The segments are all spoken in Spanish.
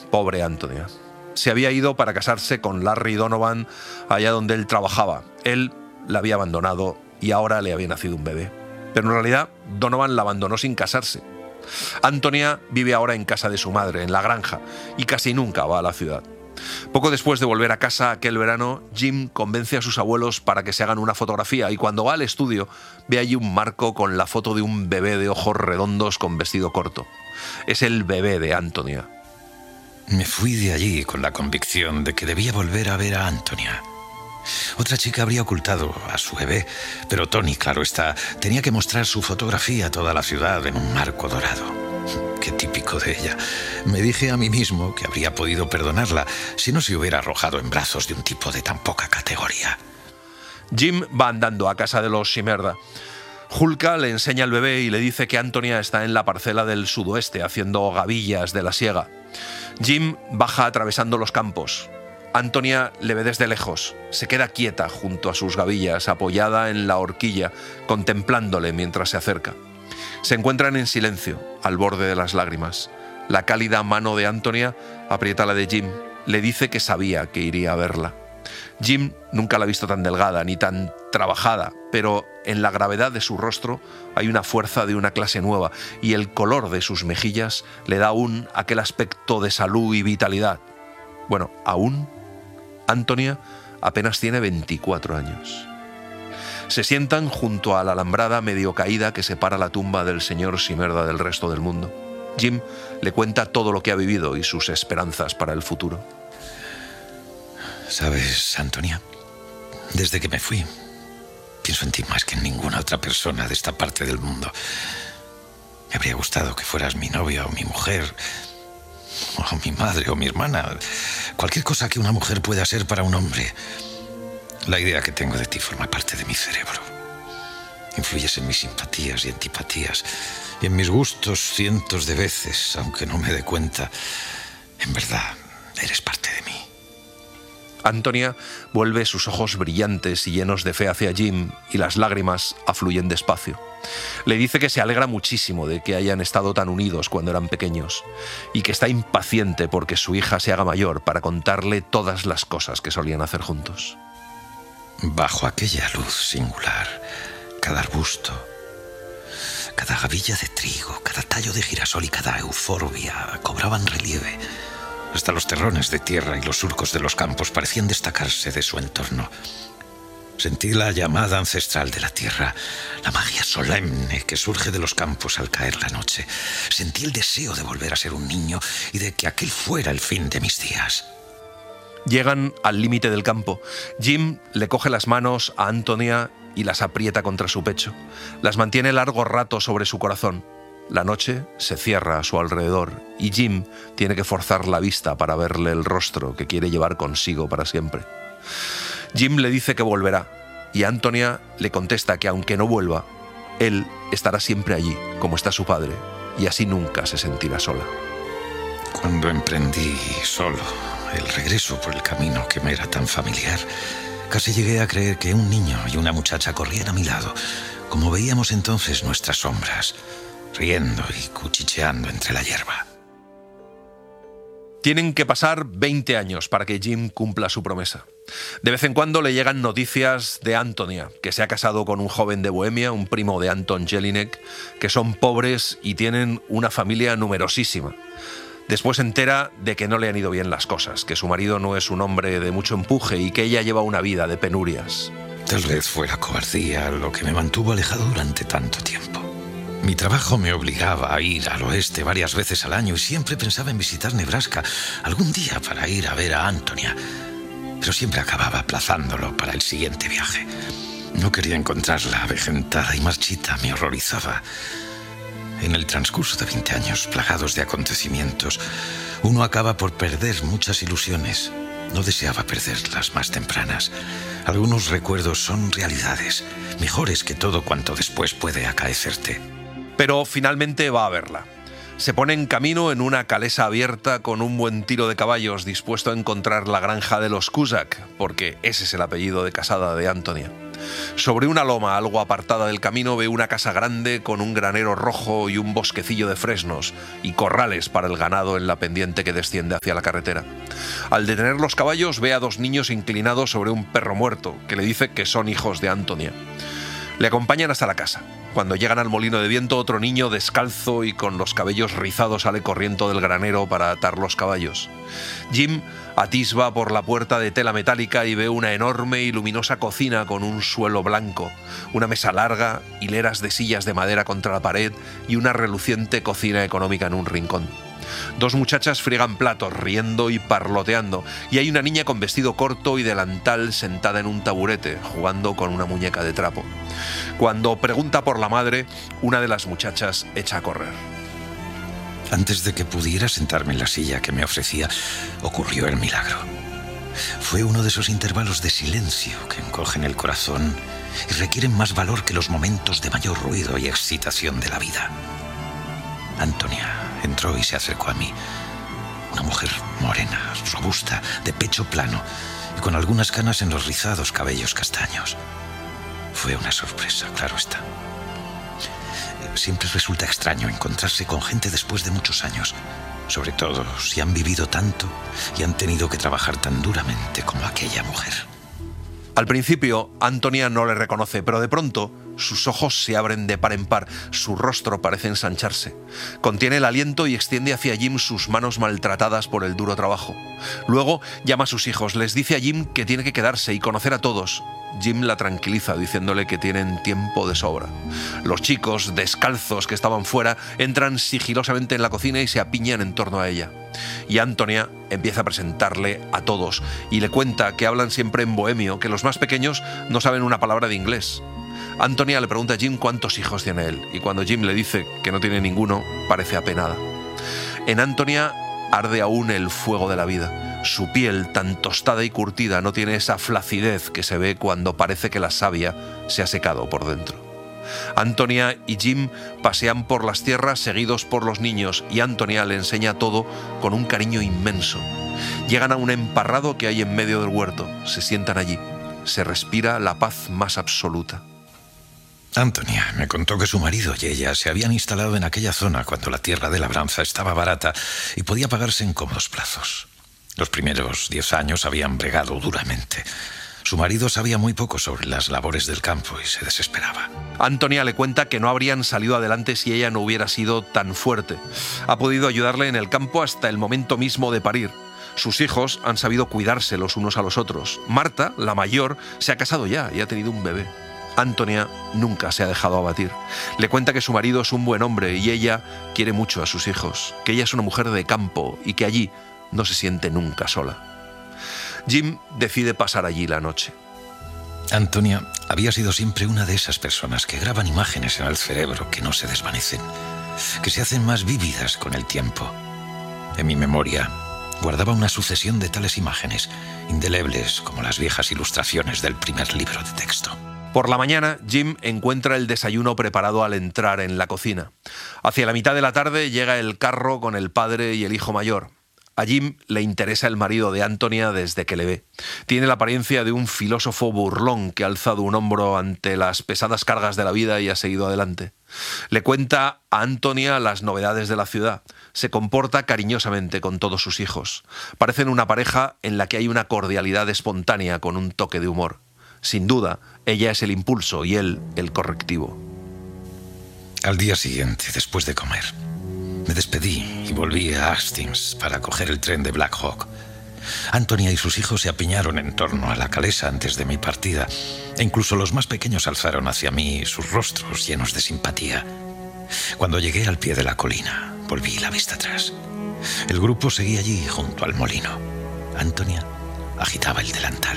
Pobre Antonia. Se había ido para casarse con Larry Donovan allá donde él trabajaba. Él la había abandonado y ahora le había nacido un bebé. Pero en realidad Donovan la abandonó sin casarse. Antonia vive ahora en casa de su madre, en la granja, y casi nunca va a la ciudad. Poco después de volver a casa aquel verano, Jim convence a sus abuelos para que se hagan una fotografía y cuando va al estudio ve allí un marco con la foto de un bebé de ojos redondos con vestido corto. Es el bebé de Antonia. Me fui de allí con la convicción de que debía volver a ver a Antonia. Otra chica habría ocultado a su bebé, pero Tony, claro está, tenía que mostrar su fotografía a toda la ciudad en un marco dorado. Qué típico de ella. Me dije a mí mismo que habría podido perdonarla si no se hubiera arrojado en brazos de un tipo de tan poca categoría. Jim va andando a casa de los Shimerda. Hulka le enseña al bebé y le dice que Antonia está en la parcela del sudoeste haciendo gavillas de la siega. Jim baja atravesando los campos. Antonia le ve desde lejos. Se queda quieta junto a sus gavillas, apoyada en la horquilla, contemplándole mientras se acerca. Se encuentran en silencio, al borde de las lágrimas. La cálida mano de Antonia aprieta la de Jim. Le dice que sabía que iría a verla. Jim nunca la ha visto tan delgada ni tan trabajada, pero en la gravedad de su rostro hay una fuerza de una clase nueva y el color de sus mejillas le da aún aquel aspecto de salud y vitalidad. Bueno, aún Antonia apenas tiene 24 años. Se sientan junto a la alambrada medio caída que separa la tumba del señor Shimerda del resto del mundo. Jim le cuenta todo lo que ha vivido y sus esperanzas para el futuro. ¿Sabes, Antonia? Desde que me fui, pienso en ti más que en ninguna otra persona de esta parte del mundo. Me habría gustado que fueras mi novia o mi mujer, o mi madre o mi hermana. Cualquier cosa que una mujer pueda ser para un hombre. La idea que tengo de ti forma parte de mi cerebro. Influyes en mis simpatías y antipatías y en mis gustos cientos de veces, aunque no me dé cuenta. En verdad, eres parte de mí. Antonia vuelve sus ojos brillantes y llenos de fe hacia Jim y las lágrimas afluyen despacio. Le dice que se alegra muchísimo de que hayan estado tan unidos cuando eran pequeños y que está impaciente porque su hija se haga mayor para contarle todas las cosas que solían hacer juntos. Bajo aquella luz singular, cada arbusto, cada gavilla de trigo, cada tallo de girasol y cada euforbia cobraban relieve. Hasta los terrones de tierra y los surcos de los campos parecían destacarse de su entorno. Sentí la llamada ancestral de la tierra, la magia solemne que surge de los campos al caer la noche. Sentí el deseo de volver a ser un niño y de que aquel fuera el fin de mis días. Llegan al límite del campo. Jim le coge las manos a Antonia y las aprieta contra su pecho. Las mantiene largo rato sobre su corazón. La noche se cierra a su alrededor y Jim tiene que forzar la vista para verle el rostro que quiere llevar consigo para siempre. Jim le dice que volverá y Antonia le contesta que aunque no vuelva, él estará siempre allí, como está su padre, y así nunca se sentirá sola. Cuando emprendí solo el regreso por el camino que me era tan familiar, casi llegué a creer que un niño y una muchacha corrían a mi lado, como veíamos entonces nuestras sombras, riendo y cuchicheando entre la hierba. Tienen que pasar 20 años para que Jim cumpla su promesa. De vez en cuando le llegan noticias de Antonia, que se ha casado con un joven de Bohemia, un primo de Anton Jelinek, que son pobres y tienen una familia numerosísima. Después se entera de que no le han ido bien las cosas, que su marido no es un hombre de mucho empuje y que ella lleva una vida de penurias. Tal vez fue la cobardía lo que me mantuvo alejado durante tanto tiempo. Mi trabajo me obligaba a ir al oeste varias veces al año y siempre pensaba en visitar Nebraska algún día para ir a ver a Antonia, pero siempre acababa aplazándolo para el siguiente viaje. No quería encontrarla avejentada y marchita, me horrorizaba. En el transcurso de 20 años, plagados de acontecimientos, uno acaba por perder muchas ilusiones. No deseaba perder las más tempranas. Algunos recuerdos son realidades, mejores que todo cuanto después puede acaecerte. Pero finalmente va a verla. Se pone en camino en una calesa abierta con un buen tiro de caballos, dispuesto a encontrar la granja de los Cusack, porque ese es el apellido de casada de Antonia. Sobre una loma algo apartada del camino ve una casa grande con un granero rojo y un bosquecillo de fresnos y corrales para el ganado en la pendiente que desciende hacia la carretera. Al detener los caballos ve a dos niños inclinados sobre un perro muerto que le dice que son hijos de Antonia. Le acompañan hasta la casa. Cuando llegan al molino de viento, otro niño descalzo y con los cabellos rizados sale corriendo del granero para atar los caballos. Jim atisba por la puerta de tela metálica y ve una enorme y luminosa cocina con un suelo blanco, una mesa larga, hileras de sillas de madera contra la pared y una reluciente cocina económica en un rincón. Dos muchachas friegan platos, riendo y parloteando, y hay una niña con vestido corto y delantal sentada en un taburete, jugando con una muñeca de trapo. Cuando pregunta por la madre, una de las muchachas echa a correr. Antes de que pudiera sentarme en la silla que me ofrecía, ocurrió el milagro. Fue uno de esos intervalos de silencio que encogen el corazón y requieren más valor que los momentos de mayor ruido y excitación de la vida. Antonia entró y se acercó a mí. Una mujer morena, robusta, de pecho plano y con algunas canas en los rizados cabellos castaños. Fue una sorpresa, claro está. Siempre resulta extraño encontrarse con gente después de muchos años, sobre todo si han vivido tanto y han tenido que trabajar tan duramente como aquella mujer. Al principio, Antonia no le reconoce, pero de pronto sus ojos se abren de par en par, su rostro parece ensancharse. Contiene el aliento y extiende hacia Jim sus manos maltratadas por el duro trabajo. Luego llama a sus hijos, les dice a Jim que tiene que quedarse y conocer a todos. Jim la tranquiliza diciéndole que tienen tiempo de sobra. Los chicos, descalzos que estaban fuera, entran sigilosamente en la cocina y se apiñan en torno a ella. Y Antonia empieza a presentarle a todos y le cuenta que hablan siempre en bohemio, que los más pequeños no saben una palabra de inglés. Antonia le pregunta a Jim cuántos hijos tiene él, y cuando Jim le dice que no tiene ninguno, parece apenada. En Antonia arde aún el fuego de la vida. Su piel, tan tostada y curtida, no tiene esa flacidez que se ve cuando parece que la savia se ha secado por dentro. Antonia y Jim pasean por las tierras seguidos por los niños y Antonia le enseña todo con un cariño inmenso. Llegan a un emparrado que hay en medio del huerto, se sientan allí, se respira la paz más absoluta. Antonia me contó que su marido y ella se habían instalado en aquella zona cuando la tierra de labranza estaba barata y podía pagarse en cómodos plazos. Los primeros 10 años habían bregado duramente. Su marido sabía muy poco sobre las labores del campo y se desesperaba. Antonia le cuenta que no habrían salido adelante si ella no hubiera sido tan fuerte. Ha podido ayudarle en el campo hasta el momento mismo de parir. Sus hijos han sabido cuidarse los unos a los otros. Marta, la mayor, se ha casado ya y ha tenido un bebé. Antonia nunca se ha dejado abatir. Le cuenta que su marido es un buen hombre y ella quiere mucho a sus hijos, que ella es una mujer de campo y que allí no se siente nunca sola. Jim decide pasar allí la noche. Antonia había sido siempre una de esas personas que graban imágenes en el cerebro que no se desvanecen, que se hacen más vívidas con el tiempo. En mi memoria guardaba una sucesión de tales imágenes, indelebles como las viejas ilustraciones del primer libro de texto. Por la mañana, Jim encuentra el desayuno preparado al entrar en la cocina. Hacia la mitad de la tarde llega el carro con el padre y el hijo mayor. A Jim le interesa el marido de Antonia desde que le ve. Tiene la apariencia de un filósofo burlón que ha alzado un hombro ante las pesadas cargas de la vida y ha seguido adelante. Le cuenta a Antonia las novedades de la ciudad. Se comporta cariñosamente con todos sus hijos. Parecen una pareja en la que hay una cordialidad espontánea con un toque de humor. Sin duda, ella es el impulso y él el correctivo. Al día siguiente, después de comer, me despedí y volví a Hastings para coger el tren de Black Hawk. Antonia y sus hijos se apiñaron en torno a la calesa antes de mi partida, e incluso los más pequeños alzaron hacia mí sus rostros llenos de simpatía. Cuando llegué al pie de la colina, volví la vista atrás. El grupo seguía allí junto al molino. Antonia agitaba el delantal.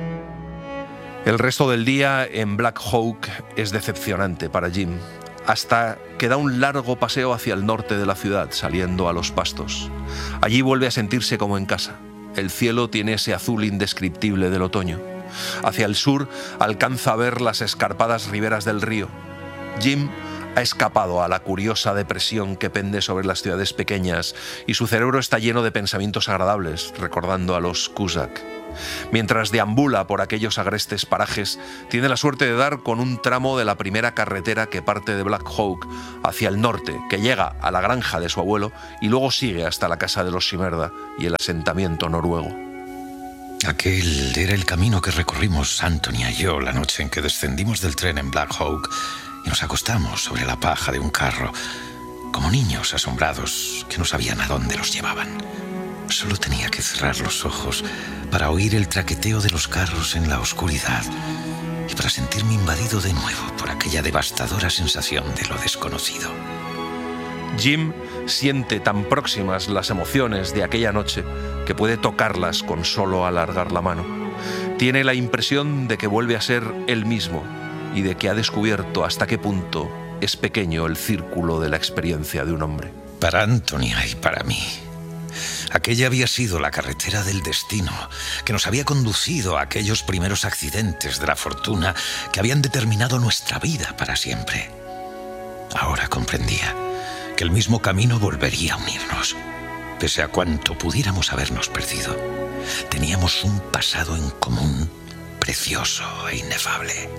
El resto del día en Black Hawk es decepcionante para Jim, hasta que da un largo paseo hacia el norte de la ciudad, saliendo a los pastos. Allí vuelve a sentirse como en casa. El cielo tiene ese azul indescriptible del otoño. Hacia el sur alcanza a ver las escarpadas riberas del río. Jim Ha escapado a la curiosa depresión que pende sobre las ciudades pequeñas y su cerebro está lleno de pensamientos agradables, recordando a los Cusack. Mientras deambula por aquellos agrestes parajes, tiene la suerte de dar con un tramo de la primera carretera que parte de Black Hawk hacia el norte, que llega a la granja de su abuelo y luego sigue hasta la casa de los Shimerda y el asentamiento noruego. Aquel era el camino que recorrimos Antonia y yo la noche en que descendimos del tren en Black Hawk y nos acostamos sobre la paja de un carro, como niños asombrados que no sabían a dónde los llevaban. Solo tenía que cerrar los ojos para oír el traqueteo de los carros en la oscuridad y para sentirme invadido de nuevo por aquella devastadora sensación de lo desconocido. Jim siente tan próximas las emociones de aquella noche que puede tocarlas con solo alargar la mano. Tiene la impresión de que vuelve a ser él mismo y de que ha descubierto hasta qué punto es pequeño el círculo de la experiencia de un hombre. Para Antonia y para mí, aquella había sido la carretera del destino que nos había conducido a aquellos primeros accidentes de la fortuna que habían determinado nuestra vida para siempre. Ahora comprendía que el mismo camino volvería a unirnos. Pese a cuánto pudiéramos habernos perdido, teníamos un pasado en común precioso e inefable.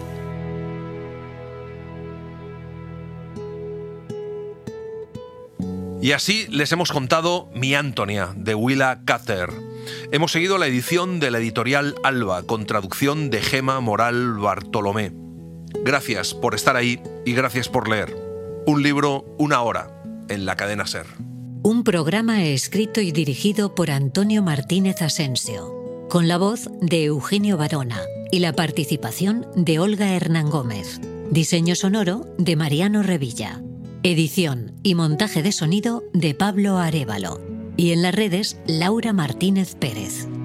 Y así les hemos contado Mi Antonia, de Willa Cather. Hemos seguido la edición de la editorial Alba, con traducción de Gema Moral Bartolomé. Gracias por estar ahí y gracias por leer. Un libro, una hora, en la cadena SER. Un programa escrito y dirigido por Antonio Martínez Asensio, con la voz de Eugenio Barona y la participación de Olga Hernán Gómez. Diseño sonoro de Mariano Revilla. Edición y montaje de sonido de Pablo Arévalo. Y en las redes, Laura Martínez Pérez.